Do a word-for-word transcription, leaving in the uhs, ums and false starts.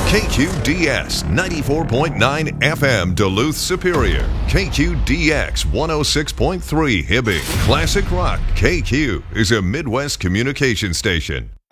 K Q D S ninety-four point nine F M Duluth Superior. K Q D X one oh six point three Hibbing. Classic Rock. K Q is a Midwest communication station.